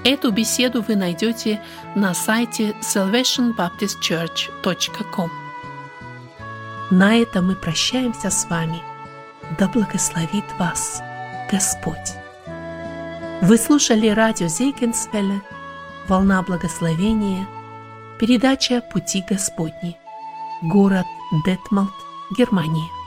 Эту беседу вы найдете на сайте salvationbaptistchurch.com. На этом мы прощаемся с вами. Да благословит вас Господь. Вы слушали радио Зегенсвелле, «Волна благословения», передача «Пути Господни», город Детмолд, Германия.